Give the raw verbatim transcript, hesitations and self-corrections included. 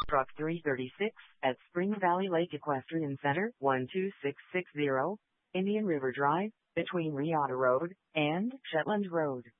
Truck three thirty-six, at Spring Valley Lake Equestrian Center, one two six six zero, Indian River Drive, between Riata Road and Shetland Road.